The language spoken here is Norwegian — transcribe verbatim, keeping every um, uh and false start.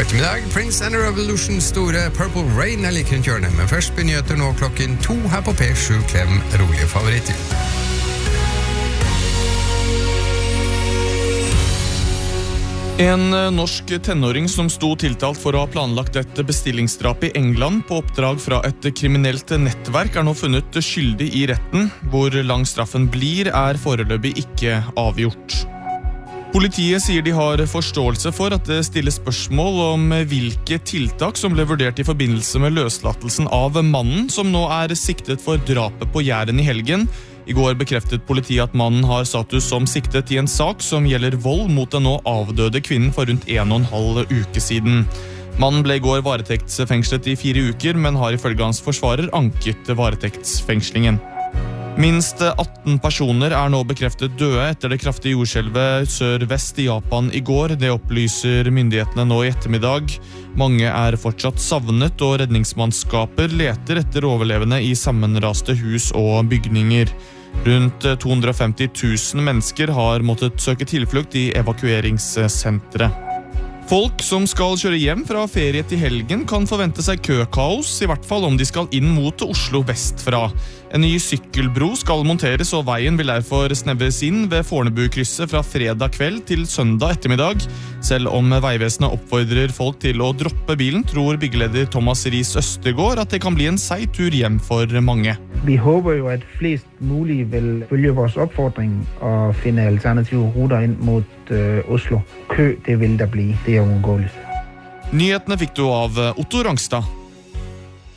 ettermiddag, Prince and the Revolution store Purple Rain er like rundt hjørnet, men først begynner nå klokken to her på P sju Klem rolige favoritter. En norsk tenåring som sto tiltalt for å ha planlagt et bestillingsdrap i England på oppdrag fra et kriminelt nettverk er nå funnet skyldig i retten. Hvor lang straffen blir er foreløpig ikke avgjort. Politiet sier de har forståelse for at det stilles spørsmål om hvilke tiltak som ble vurdert i forbindelse med løslattelsen av mannen som nå er siktet for drapet på Jæren i helgen. I går bekreftet politiet at mannen har status som siktet i en sak som gjelder vold mot den nå avdøde kvinnen for rundt en og en halv uke siden. Mannen ble i går varetektsfengslet i fire uker, men har ifølge hans forsvarer anket varetektsfengslingen. Minst atten personer er nå bekreftet døde etter det kraftige jordskjelvet sør-vest i Japan i går. Det opplyser myndighetene nå i ettermiddag. Mange er fortsatt savnet, og redningsmannskaper leter etter overlevende i sammenraste hus og bygninger. Rundt to hundre og femti tusen mennesker har måttet søke tilflukt i evakueringssentre. Folk som skal kjøre hjem fra ferie til helgen kan forvente seg køkaos, i hvert fall om de skal inn mot Oslo vestfra. En ny sykkelbro skal monteres, og veien vil derfor snevres inn ved Fornebukrysset fra fredag kveld til søndag ettermiddag. Selv om Veivesenet oppfordrer folk til å droppe bilen, tror byggeleder Thomas Ries Østergaard at det kan bli en seig tur hjem for mange. Vi håper jo at flest mulig vil følge vores oppfordring og finne alternative ruter inn mot uh, Oslo. Kø, det vil der bli. Det er uundgåeligt. Nyhetene fikk du av Otto Rangstad.